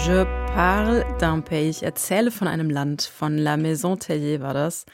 Je parle d'un pays. Ich erzähle von einem Land. Von La Maison Tellier war das.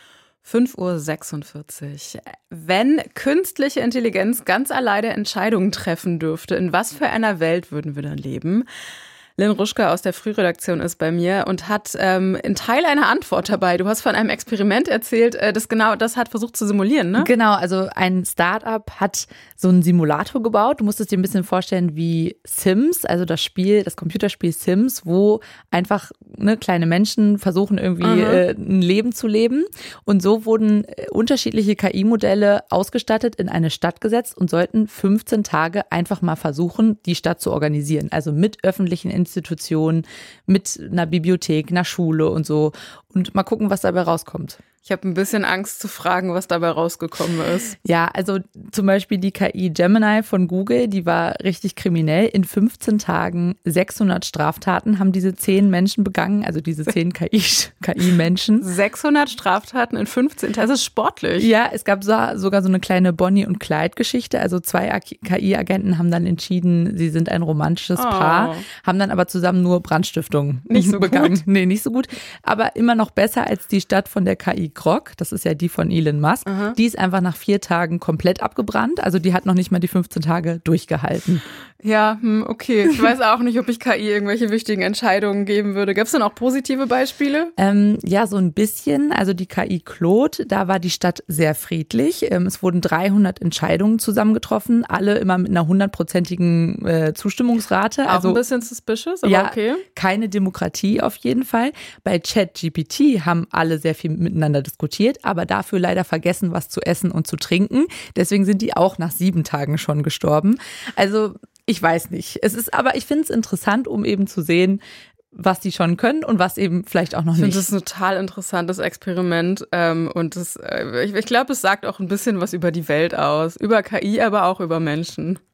5:46 Uhr. Wenn künstliche Intelligenz ganz alleine Entscheidungen treffen dürfte, in was für einer Welt würden wir dann leben? Lynn Ruschka aus der Frühredaktion ist bei mir und hat in Teil eine Antwort dabei. Du hast von einem Experiment erzählt, das genau das hat versucht zu simulieren, ne? Genau, also ein Startup hat so einen Simulator gebaut. Du musst es dir ein bisschen vorstellen wie Sims, also das Computerspiel Sims, wo einfach kleine Menschen versuchen irgendwie ein Leben zu leben. Und so wurden unterschiedliche KI-Modelle ausgestattet, in eine Stadt gesetzt und sollten 15 Tage einfach mal versuchen, die Stadt zu organisieren. Also mit öffentlichen Institutionen, mit einer Bibliothek, einer Schule und so. Und mal gucken, was dabei rauskommt. Ich habe ein bisschen Angst zu fragen, was dabei rausgekommen ist. Ja, also zum Beispiel die KI Gemini von Google, die war richtig kriminell. In 15 Tagen 600 Straftaten haben diese 10 Menschen begangen, also diese 10 KI-Menschen. 600 Straftaten in 15 Tagen, das ist sportlich. Ja, es gab sogar so eine kleine Bonnie- und Clyde-Geschichte. Also 2 KI-Agenten haben dann entschieden, sie sind ein romantisches Paar, haben dann aber zusammen nur Brandstiftung begangen. Gut. Nee, nicht so gut. Aber immer noch besser als die Stadt von der KI Grok, das ist ja die von Elon Musk, Die ist einfach nach 4 Tagen komplett abgebrannt, also die hat noch nicht mal die 15 Tage durchgehalten. Ja, okay. Ich weiß auch nicht, ob ich KI irgendwelche wichtigen Entscheidungen geben würde. Gab es denn auch positive Beispiele? Ja, so ein bisschen. Also die KI Claude, da war die Stadt sehr friedlich. Es wurden 300 Entscheidungen zusammengetroffen, alle immer mit einer 100%igen Zustimmungsrate. Auch ein bisschen suspicious, aber ja, okay. Keine Demokratie auf jeden Fall. Bei ChatGPT haben alle sehr viel miteinander diskutiert, aber dafür leider vergessen, was zu essen und zu trinken. Deswegen sind die auch nach 7 Tagen schon gestorben. Also ich weiß nicht. Aber ich finde es interessant, um eben zu sehen, was die schon können und was eben vielleicht auch noch nicht. Ich finde das ein total interessantes Experiment und ich glaube, es sagt auch ein bisschen was über die Welt aus, über KI, aber auch über Menschen.